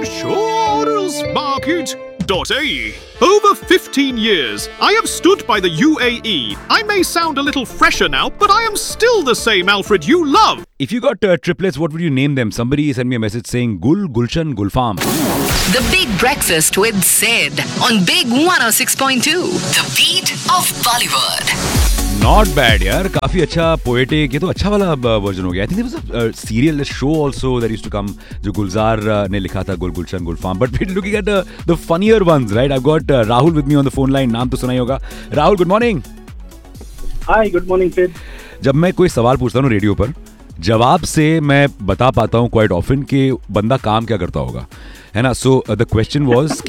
Charlesmarket.ae. Over 15 years, I have stood by the UAE. I may sound a little fresher now, but I am still the same Alfred you love. If you got triplets, what would you name them? Somebody sent me a message saying Gul, Gulshan, Gulfam. The Big Breakfast with Sid on Big 106.2. The beat of Bollywood. Not bad यार, काफी अच्छा poetic, ये तो अच्छा वाला version हो गया. I think there was a serial show also that used to come जो गुलजार ने लिखा था, गुल गुलशन गुलफाम. But we're looking at the funnier ones, right? I've got Rahul with me on the phone line. नाम तो सुना ही होगा. Rahul, good morning. Hi, good morning, Sid. जब मैं कोई सवाल पूछता हूँ रेडियो पर, जवाब से मैं बता पाता हूँ quite often कि बंदा काम क्या करता होगा, है ना. सो द क्वेश्चन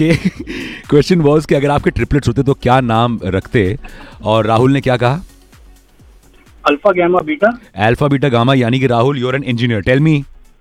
वाज कि अगर आपके ट्रिपलेट्स होते तो क्या नाम रखते, और राहुल ने क्या कहा? Alpha, Gamma, Beta. Alpha, Beta, Gamma, यानी कि Rahul, you're an engineer. Tell me.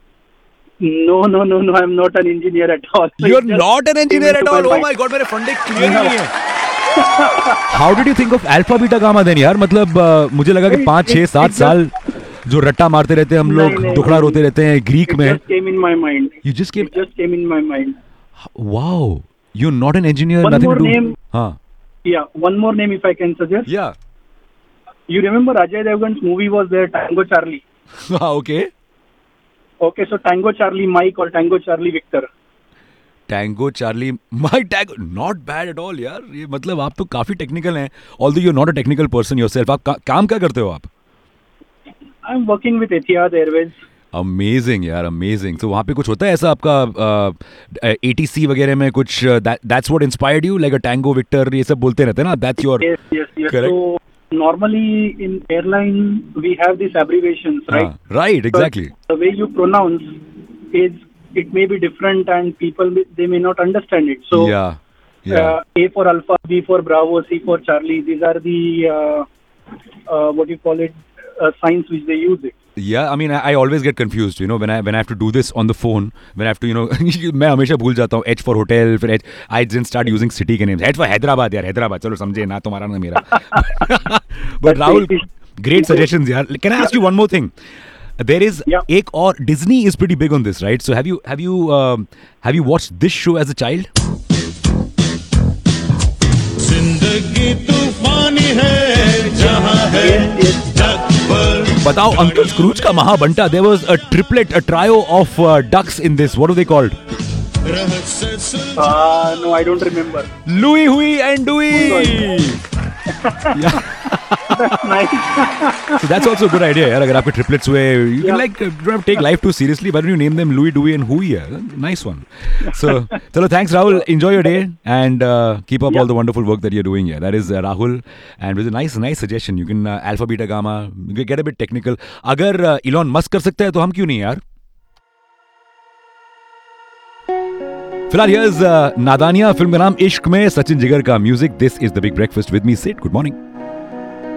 No, I'm not an engineer at all. You're not an engineer at all? Oh my God, मेरे फंडे क्लियर नहीं है. How did you think of Alpha, Beta, Gamma then यार? मतलब मुझे लगा कि 5, 6, 7 साल जो रट्टा मारते रहते हैं हम लोग, दुखड़ा रोते रहते हैं ग्रीक में. It just came in my mind. It just came in my mind. Wow, you're not an engineer. One nothing more to do. name. हाँ. Yeah, one more name if I can suggest. Yeah. You remember Ajay Devgan's movie was there, Tango Charlie? Okay. Okay, so Tango Charlie Mike or Tango Charlie Victor. Tango Charlie Mike Tango, not bad at all यार. ये मतलब आप तो काफी technical हैं. Although you're not a technical person yourself. आप काम क्या करते हो आप? I'm working with Etihad Airways. Amazing यार, amazing. So वहाँ पे कुछ होता है ऐसा आपका ATC वगैरह में कुछ that's what inspired you, like a Tango Victor, ये सब बोलते रहते हैं ना? That's your Yes. correct. So normally in airline we have these abbreviations, right? Right, exactly. But the way you pronounce is it may be different, and people they may not understand it. So yeah. A for Alpha, B for Bravo, C for Charlie. These are the what do you call it? Signs which they use it. Yeah, I mean, I always get confused, you know, when I have to do this on the phone, when I have to, you know, मैं हमेशा भूल जाता हूँ. H for hotel, फिर H. I didn't start using city के names. H for Hyderabad यार, Hyderabad. चलो समझे ना तुम्हारा ना मेरा. But Rahul, great suggestions यार. Can I ask you one more thing? There is एक और Disney is pretty big on this, right? So have you watched this show as a child? जिंदगी तूफानी है जहां है बताओ अंकल स्क्रूज का महाबंटा. There was a trio of ducks in this. What are they called? No, I don't remember. Louie, Huey and Dewey. Yeah. That's nice. So that's also a good idea यार. अगर आपके triplets हुए, you can like don't have to take life too seriously. Why don't you name them Louie, Dewey and Huey? Nice one. So चलो, thanks Rahul. Enjoy your day and keep up all the wonderful work that you're doing here. That is Rahul, and with a nice suggestion. You can Alpha, Beta, Gamma. You can get a bit technical. अगर Elon Musk कर सकता है तो हम क्यों नहीं यार? फिलहाल here's नादानिया फिल्म का नाम इश्क में सचिन जिगर का music. This is the big breakfast with me, Sid. Good morning.